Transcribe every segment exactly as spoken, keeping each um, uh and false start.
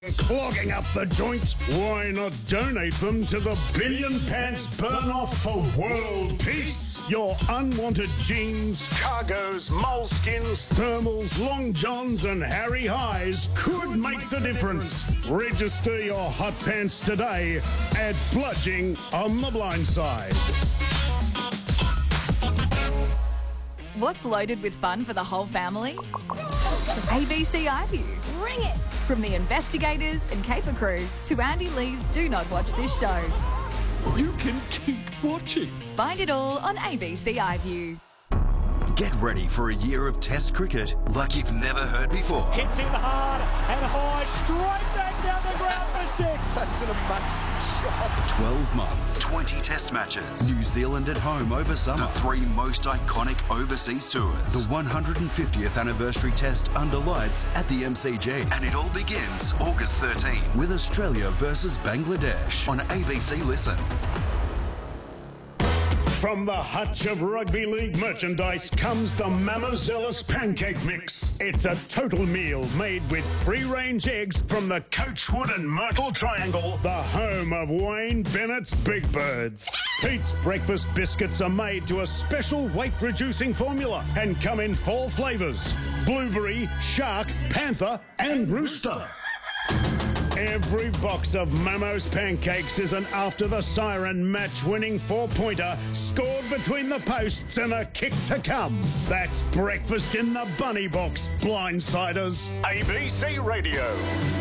clogging up the joints? Why not donate them to the Billion Pants Burn-Off for World Peace? Your unwanted jeans, cargos, moleskins, thermals, long johns and Harry Highs could make the difference. Register your hot pants today at Bludging on the Blind Side. What's loaded with fun for the whole family? A B C iView. Ring it! From the investigators and caper crew to Andy Lee's Do Not Watch This Show. You can keep watching. Find it all on A B C iView. Get ready for a year of Test cricket like you've never heard before. Hits in hard and high, straight back down the ground for six. That's an amazing shot. twelve months, twenty Test matches. New Zealand at home over summer. The three most iconic overseas tours. The one hundred fiftieth anniversary Test under lights at the M C G. And it all begins August thirteenth with Australia versus Bangladesh on A B C Listen. From the hutch of rugby league merchandise comes the Mamazella's Pancake Mix. It's a total meal made with free-range eggs from the Coachwood and Myrtle Triangle, the home of Wayne Bennett's Big Birds. Pete's breakfast biscuits are made to a special weight-reducing formula and come in four flavours: blueberry, shark, panther and rooster. Every box of Mamo's Pancakes is an After the Siren match-winning four-pointer scored between the posts and a kick to come. That's breakfast in the bunny box, blindsiders. A B C Radio.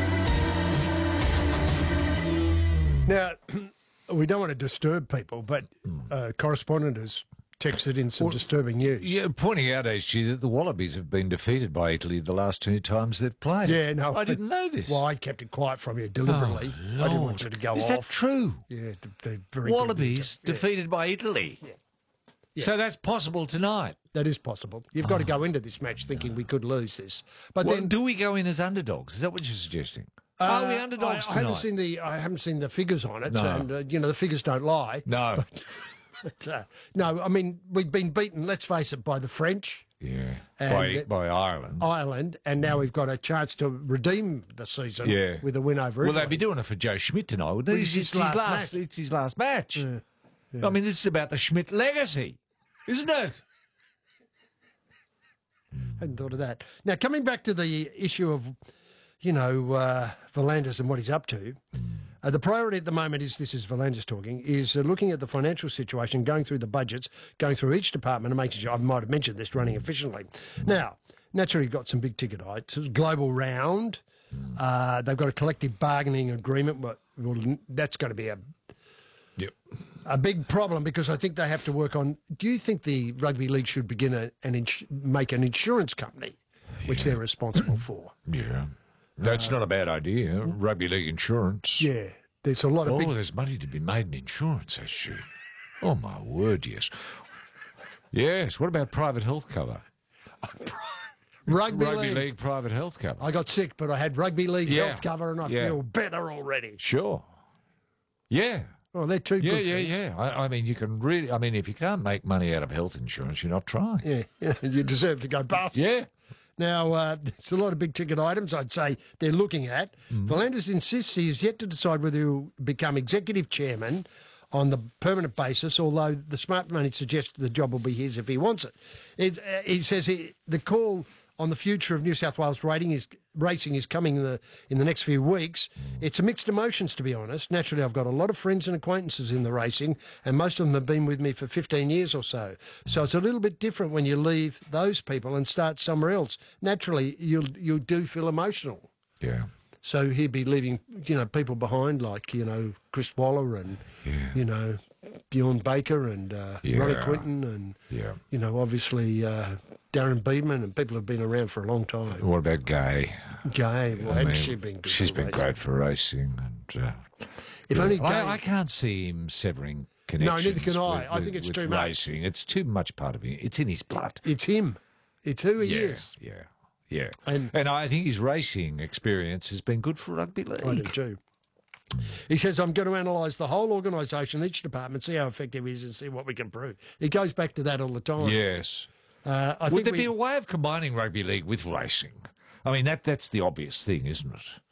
Now, we don't want to disturb people, but uh, correspondent has texted in some well, disturbing news. Yeah, pointing out, actually, that the Wallabies have been defeated by Italy the last two times they've played. Yeah, no. I didn't know this. Well, I kept it quiet from you deliberately. Oh, I didn't want you to go Is off. Is that true? Yeah, they're very Wallabies good. defeated yeah. by Italy. Yeah. Yeah. So that's possible tonight. That is possible. You've got oh. to go into this match thinking we could lose this. But well, then, do we go in as underdogs? Is that what you're suggesting? Uh, Are we underdogs I, I tonight? haven't seen the I haven't seen the figures on it, No. and uh, you know the figures don't lie. No. But, but, uh, no, I mean we've been beaten. Let's face it, by the French. Yeah. And, By, by Ireland. Ireland, and now we've got a chance to redeem the season Yeah. with a win over Well, Italy. they'd be doing it for Joe Schmidt tonight, wouldn't they? Well, It's, it's his his last last, match. it's his last match. Yeah. Yeah. I mean, this is about the Schmidt legacy, isn't it? Hadn't thought of that. Now, coming back to the issue of, you know, uh, Volandis and what he's up to, uh, the priority at the moment is, this is Volandis talking, is uh, looking at the financial situation, going through the budgets, going through each department and making sure, I might have mentioned this, running efficiently. Now, naturally, you've got some big ticket items, global round, uh, they've got a collective bargaining agreement, but well, that's going to be a Yep. a big problem because I think they have to work on. Do you think the rugby league should begin a, an ins- make an insurance company, which Yeah. they're responsible for? Yeah. That's uh, not a bad idea. Rugby league insurance. Yeah, there's a lot of Oh, big. there's money to be made in insurance, actually. Oh, my word, yes. Yes, what about private health cover? Rugby, Rugby league. league private health cover. I got sick, but I had rugby league Yeah. health cover, and I Yeah. feel better already. Sure. Yeah. Oh, they're two Yeah, good yeah, things. yeah. I, I mean, you can really, I mean, if you can't make money out of health insurance, you're not trying. Yeah, yeah, you deserve to go bust. Yeah. Now, uh, there's a lot of big ticket items I'd say they're looking at. Mm. Volandis insists he is yet to decide whether he'll become executive chairman on the permanent basis, although the smart money suggests the job will be his if he wants it. it uh, he says he, the call on the future of New South Wales rating is, racing is coming in the, in the next few weeks. It's a mixed emotions, to be honest. Naturally, I've got a lot of friends and acquaintances in the racing, and most of them have been with me for fifteen years or so. So it's a little bit different when you leave those people and start somewhere else. Naturally, you'll, you do feel emotional. Yeah. So he'd be leaving, you know, people behind like, you know, Chris Waller and, Yeah. you know, Bjorn Baker and uh, Yeah. Ronnie Quinton and, Yeah. you know, obviously uh, Darren Beedman, and people have been around for a long time. What about Gay? Gay, well, I hasn't mean, she been good She's for been racing? great for racing. And uh, If yeah. only Gay... I, I can't see him severing connections. neither can I. With, I think it's with too much. racing. It's too much part of him. It's in his blood. It's him. It's who he yeah, is. Yeah, yeah. And- And, I think his racing experience has been good for rugby league. I do too. He says, I'm going to analyse the whole organisation, each department, see how effective he is and see what we can improve. He goes back to that all the time. Yes. Uh, I Would think there we, be a way of combining rugby league with racing? I mean, that that's the obvious thing, isn't it?